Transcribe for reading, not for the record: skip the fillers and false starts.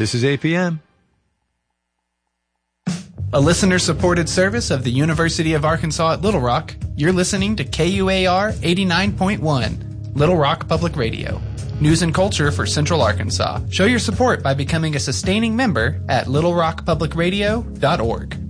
This is APM. A listener-supported service of the University of Arkansas at Little Rock, you're listening to KUAR 89.1, Little Rock Public Radio. News and culture for Central Arkansas. Show your support by becoming a sustaining member at littlerockpublicradio.org.